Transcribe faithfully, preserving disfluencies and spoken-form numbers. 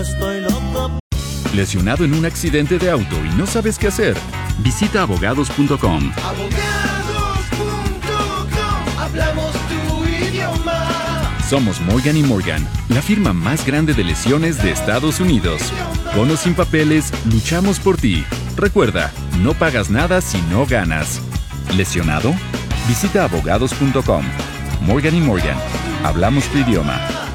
Estoy loco. ¿Lesionado en un accidente de auto y no sabes qué hacer? Visita abogados punto com. Abogados punto com. Hablamos tu idioma. Somos Morgan y Morgan, la firma más grande de lesiones de Estados Unidos. Con o sin papeles, luchamos por ti. Recuerda, no pagas nada si no ganas. ¿Lesionado? Visita abogados punto com. Morgan y Morgan, hablamos tu idioma.